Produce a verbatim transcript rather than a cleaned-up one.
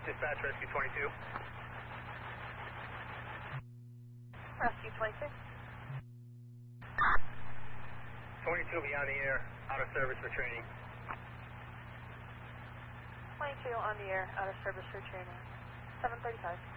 Dispatch Rescue twenty-two. Rescue twenty-two. twenty-two beyond the air, out of service for training. twenty-two on the air, out of service for training. seven thirty-five.